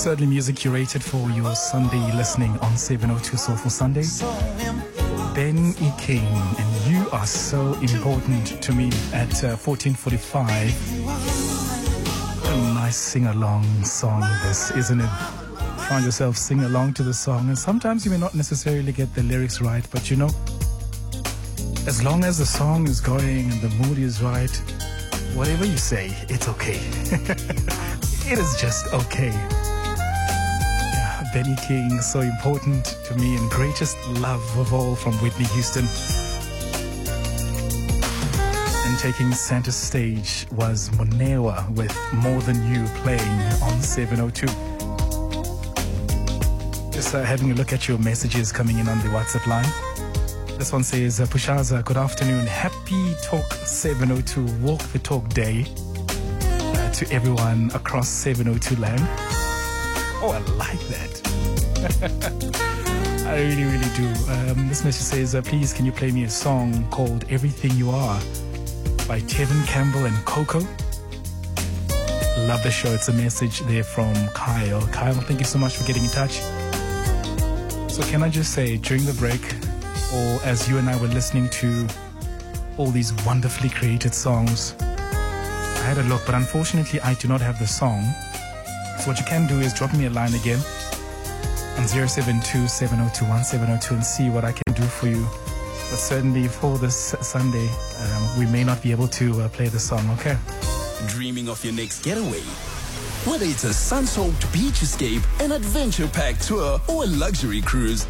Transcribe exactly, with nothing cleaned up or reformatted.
Certainly music curated for your Sunday listening on seven oh two Soulful Sunday. Ben E. King, and you are so important to me at uh, fourteen forty-five. A nice sing-along song this, isn't it? Find yourself sing along to the song, and sometimes you may not necessarily get the lyrics right, but you know, as long as the song is going and the mood is right, whatever you say, it's okay. It is just okay. Yeah, Benny King, so important to me, and greatest love of all from Whitney Houston. And taking center stage was Monewa with More Than You playing on seven oh two. Just uh, having a look at your messages coming in on the WhatsApp line. This one says, uh, Pushaza, good afternoon. Happy Talk seven oh two Walk the Talk Day uh, to everyone across seven oh two land. Oh, I like that. I really, really do. Um, this message says, uh, please, can you play me a song called Everything You Are by Tevin Campbell and Coco? Love the show. It's a message there from Kyle. Kyle, thank you so much for getting in touch. So can I just say, during the break, or as you and I were listening to all these wonderfully created songs, I had a look, but unfortunately I do not have the song. So what you can do is drop me a line again on zero seven two, seven oh two, one seven oh two and see what I can do for you. But certainly for this Sunday, um, we may not be able to uh, play the song, okay? Dreaming of your next getaway? Whether it's a sun-soaked beach escape, an adventure-packed tour, or a luxury cruise,